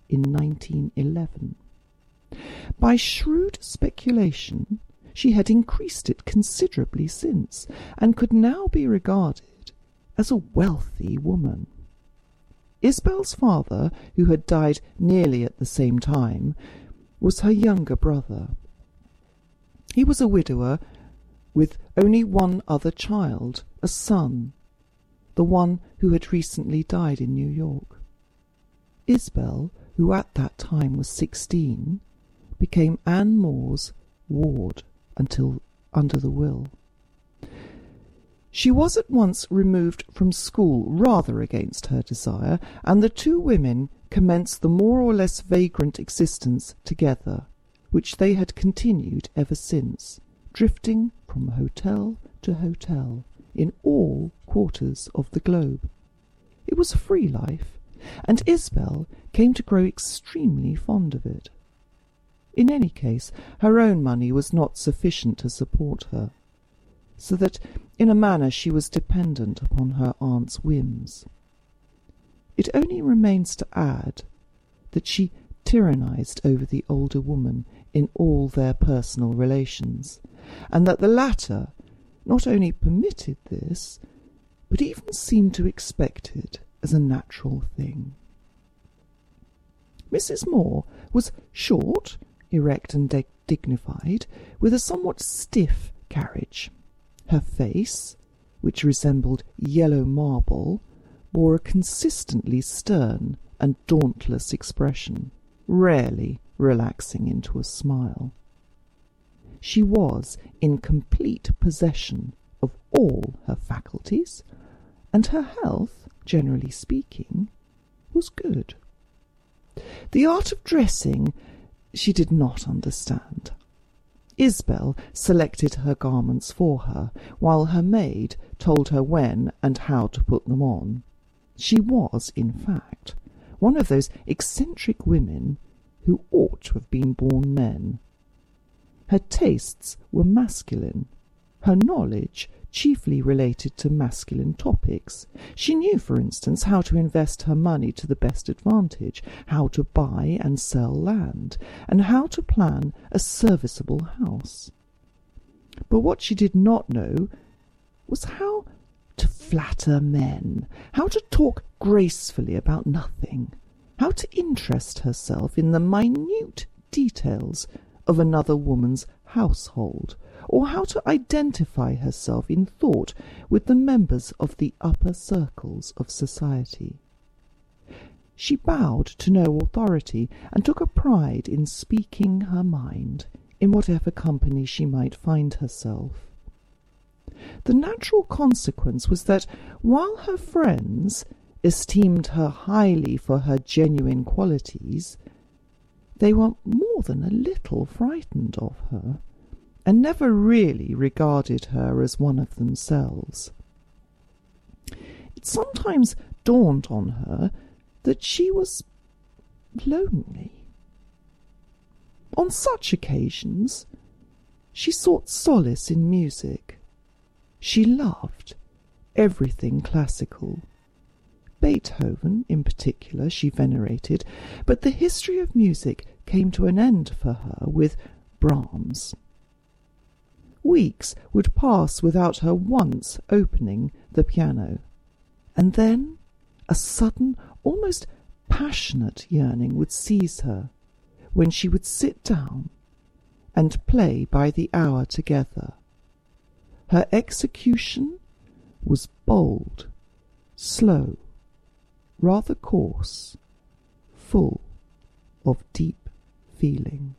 in 1911. By shrewd speculation, she had increased it considerably since, and could now be regarded as a wealthy woman. Isbel's father, who had died nearly at the same time, was her younger brother. He was a widower with only one other child, a son, the one who had recently died in New York. Isbel, who at that time was 16, became Anne Moore's ward until under the will. She was at once removed from school, rather against her desire, and the two women commenced the more or less vagrant existence together, which they had continued ever since, drifting from hotel to hotel in all quarters of the globe. It was a free life, and Isbel came to grow extremely fond of it. In any case, her own money was not sufficient to support her, so that in a manner she was dependent upon her aunt's whims. It only remains to add that she tyrannized over the older woman in all their personal relations, and that the latter not only permitted this, but even seemed to expect it as a natural thing. Mrs. Moore was short, erect and dignified, with a somewhat stiff carriage. Her face, which resembled yellow marble, bore a consistently stern and dauntless expression, rarely relaxing into a smile. She was in complete possession of all her faculties, and her health, generally speaking, was good. The art of dressing she did not understand. Isbel selected her garments for her, while her maid told her when and how to put them on. She was, in fact, one of those eccentric women who ought to have been born men. Her tastes were masculine, her knowledge chiefly related to masculine topics. She knew, for instance, how to invest her money to the best advantage, how to buy and sell land, and how to plan a serviceable house. But what she did not know was how to flatter men, how to talk gracefully about nothing, how to interest herself in the minute details of another woman's household, or how to identify herself in thought with the members of the upper circles of society. She bowed to no authority, and took a pride in speaking her mind, in whatever company she might find herself. The natural consequence was that, while her friends esteemed her highly for her genuine qualities, they were more than a little frightened of her, and never really regarded her as one of themselves. It sometimes dawned on her that she was lonely. On such occasions she sought solace in music. She loved everything classical. Beethoven, in particular, she venerated, but the history of music came to an end for her with Brahms. Weeks would pass without her once opening the piano, and then a sudden, almost passionate yearning would seize her, when she would sit down and play by the hour together. Her execution was bold, slow, rather coarse, full of deep feeling.